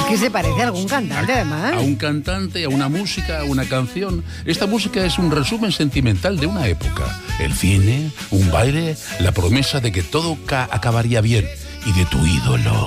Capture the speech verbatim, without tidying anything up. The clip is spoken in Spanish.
que se parece a algún cantante, además. A un cantante, a una música, a una canción. Esta música es un resumen sentimental de una época. El cine, un baile, la promesa de que todo ca- acabaría bien. Y de tu ídolo.